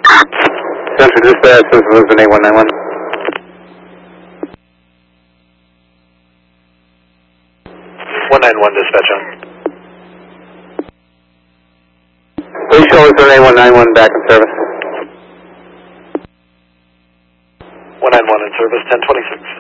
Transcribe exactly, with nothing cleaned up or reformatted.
Central Dispatch, this is Elizabeth eight one nine one. one nine one dispatch on. Please show Elizabeth eight one nine one back in service. one nine one in service, ten twenty-six.